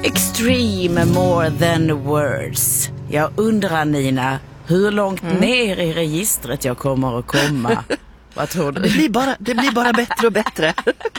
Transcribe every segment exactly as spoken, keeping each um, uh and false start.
Extreme more than words. Jag undrar, Nina, hur långt mm. ner i registret jag kommer att komma. Vad tror du? Det blir bara, det blir bara bättre och bättre.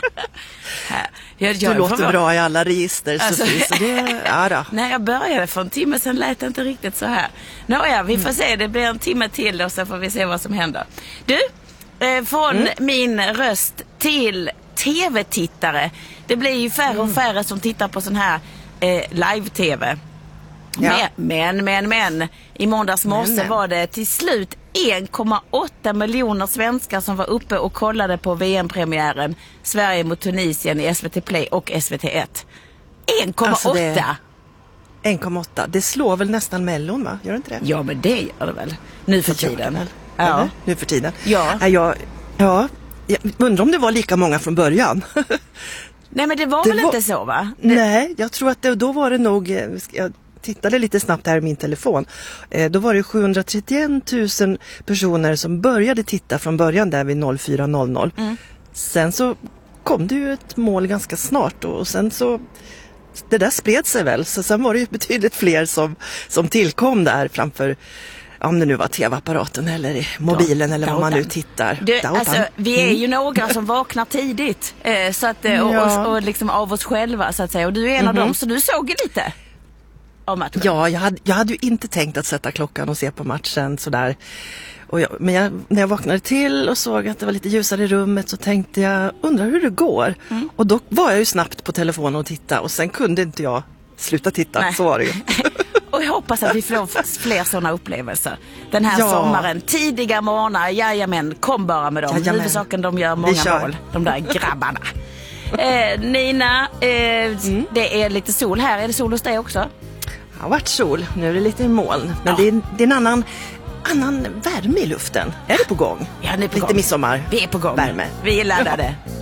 jag, jag du låter vara... bra i alla register, alltså, Sofie. Så det, ja då. När jag började för en timme sedan lät det inte riktigt så här. Nåja, vi får se. Det blir en timme till och så får vi se vad som händer. Du, eh, från mm. min röst till tv-tittare. Det blir ju färre och färre som tittar på sån här eh, live-tv. Ja. Men, men, men. I måndags morse men, men. var det till slut en komma åtta miljoner svenskar som var uppe och kollade på V M-premiären Sverige mot Tunisien i S V T Play och S V T ett. en komma åtta! Alltså en komma åtta. Det slår väl nästan Mellon, va? Gör det inte det? Ja, men det gör det väl. Nu för tiden. Ja. Eller? Nu för tiden. Ja. Ja, jag, ja. Jag undrar om det var lika många från början. Nej, men det var det väl var... inte så, va? Det... Nej, jag tror att det, då var det nog... Jag tittade lite snabbt här i min telefon. Eh, då var det sjuhundratrettioen tusen personer som började titta från början där vid noll fyra noll noll. Mm. Sen så kom det ju ett mål ganska snart och, och sen så... Det där spred sig väl. Så sen var det ju betydligt fler som, som tillkom där framför... Om det nu var tv-apparaten eller mobilen, ja, eller vad man nu tittar. Du, alltså, vi är ju mm. några som vaknar tidigt eh, så att, eh, och, ja. och, och liksom av oss själva så att säga. Och du är en mm-hmm. av dem, så du såg ju lite av matchen. Ja, jag hade, jag hade ju inte tänkt att sätta klockan och se på matchen sådär. Och jag, men jag, när jag vaknade till och såg att det var lite ljusare i rummet så tänkte jag, undrar hur det går. Mm. Och då var jag ju snabbt på telefonen och titta och sen kunde inte jag sluta titta. Nej. Så var det ju. Och jag hoppas att vi får fler sådana upplevelser den här ja. sommaren. Tidiga morgnar, jajamän, kom bara med dem. Huvudsaken de gör många mål, de där grabbarna. eh, Nina, eh, mm. det är lite sol här. Är det sol hos dig också? Det har varit sol, nu är det lite moln. Men ja. det, är, det är en annan, annan värme i luften. Är det på gång? Ja, det är på lite gång. midsommar. Vi är på gång. Värme. Vi är laddade.